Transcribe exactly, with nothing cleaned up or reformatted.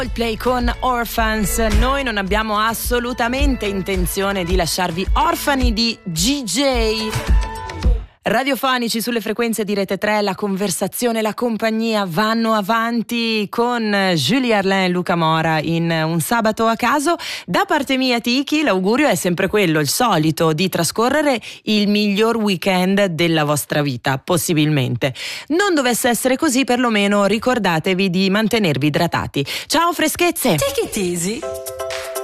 Play con Orphans. Noi non abbiamo assolutamente intenzione di lasciarvi orfani di G J. Radiofonici sulle frequenze di Rete tre, la conversazione e la compagnia vanno avanti con Julie Arlin e Luca Mora in Un sabato a caso. Da parte mia, Tiki, l'augurio è sempre quello, il solito, di trascorrere il miglior weekend della vostra vita, possibilmente. Non dovesse essere così, perlomeno ricordatevi di mantenervi idratati. Ciao freschezze! Take it easy.